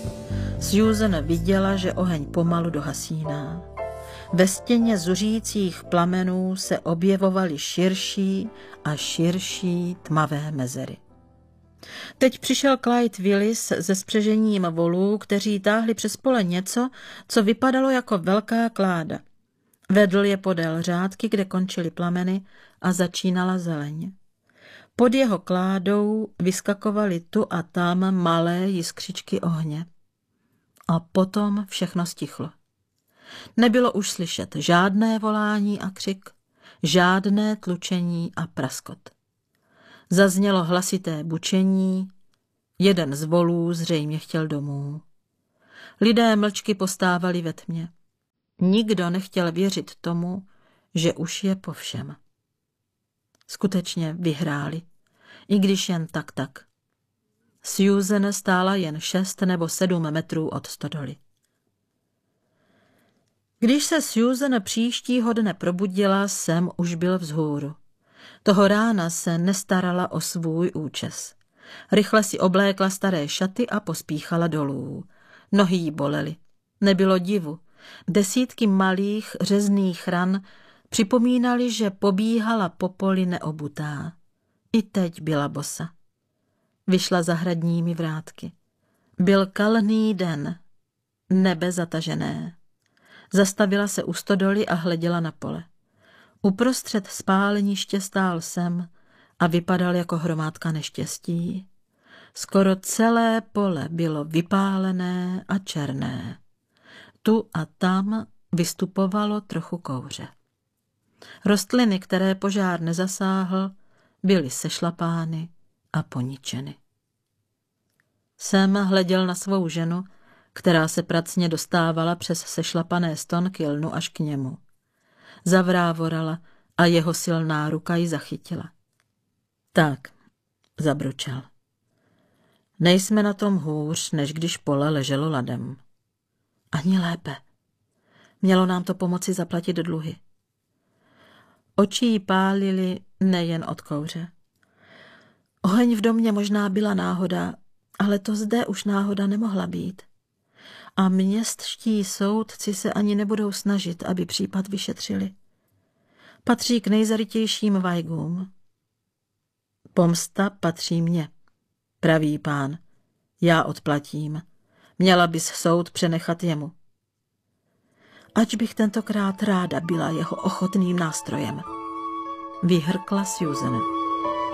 Susan viděla, že oheň pomalu dohasíná. Ve stěně zuřících plamenů se objevovaly širší a širší tmavé mezery. Teď přišel Clyde Willis se spřežením volů, kteří táhli přes pole něco, co vypadalo jako velká kláda. Vedl je podél řádky, kde končily plameny a začínala zeleň. Pod jeho kládou vyskakovaly tu a tam malé jiskřičky ohně. A potom všechno stichlo. Nebylo už slyšet žádné volání a křik, žádné tlučení a praskot. Zaznělo hlasité bučení, jeden z volů zřejmě chtěl domů. Lidé mlčky postávali ve tmě. Nikdo nechtěl věřit tomu, že už je po všem. Skutečně vyhráli, i když jen tak. Susan stála jen 6 nebo 7 metrů od stodoly. Když se Susan příštího dne probudila, Sam už byl vzhůru. Toho rána se nestarala o svůj účes. Rychle si oblékla staré šaty a pospíchala dolů. Nohy jí bolely. Nebylo divu. Desítky malých řezných ran připomínaly, že pobíhala po poli neobutá. I teď byla bosa. Vyšla zahradními vrátky. Byl kalný den, nebe zatažené. Zastavila se u stodoly a hleděla na pole. Uprostřed spáleniště stál Sam a vypadal jako hromádka neštěstí. Skoro celé pole bylo vypálené a černé. Tu a tam vystupovalo trochu kouře. Rostliny, které požár nezasáhl, byly sešlapány a poničeny. Sam hleděl na svou ženu, která se pracně dostávala přes sešlapané stonky lnu až k němu. Zavrávorala a jeho silná ruka ji zachytila. Tak, zabručel. Nejsme na tom hůř, než když pole leželo ladem. Ani lépe. Mělo nám to pomoci zaplatit dluhy. Oči jí pálily nejen od kouře. Oheň v domě možná byla náhoda, ale to zde už náhoda nemohla být. A městští soudci se ani nebudou snažit, aby případ vyšetřili. Patří k nejzarytějším vajgům. Pomsta patří mně, pravý pán. Já odplatím. Měla bys soud přenechat jemu. Ač bych tentokrát ráda byla jeho ochotným nástrojem, vyhrkla Susan.